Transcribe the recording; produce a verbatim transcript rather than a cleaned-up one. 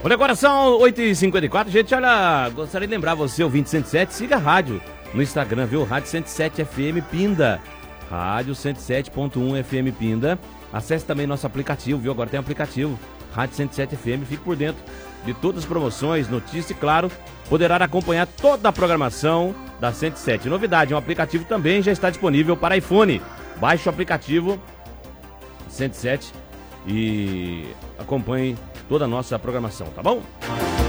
Olha, agora são oito e cinquenta e quatro, gente, olha, gostaria de lembrar você, ouvinte cento e sete, siga a rádio no Instagram, viu? Rádio cento e sete F M Pinda. Rádio cento e sete ponto um F M Pinda. Acesse também nosso aplicativo, viu? Agora tem um aplicativo, Rádio cento e sete F M, fique por dentro de todas as promoções, notícias e, claro, poderá acompanhar toda a programação da cento e sete. Novidade, um aplicativo também já está disponível para iPhone. Baixe o aplicativo cento e sete e acompanhe toda a nossa programação, tá bom?